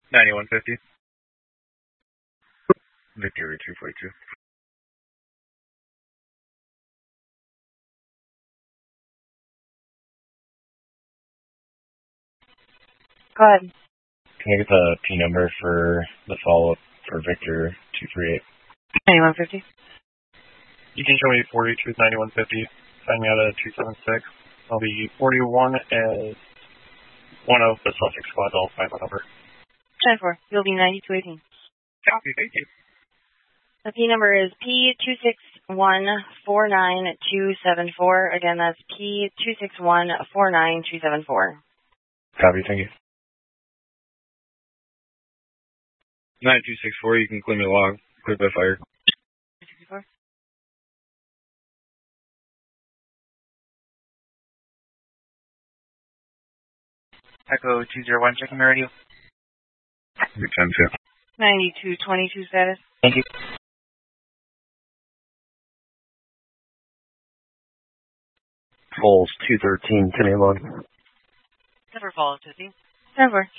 9150. Victor 242. Go ahead. Can I get the P number for the follow-up for Victor 238? 9150. You can show me 42 with 9150. Sign me out of 276. I'll be 41 as one of the Sussex squad. I'll find my number. 10-4. You'll be 9218. Copy, thank you. The P number is P26149274. Again, that's P26149274. Copy, thank you. 9264, you can clear me log. Clear by fire. 264. Echo 201, checking my radio. 10-2. 9222 status. Thank you. Falls 213, 10 log. Never follow 15. 10-4.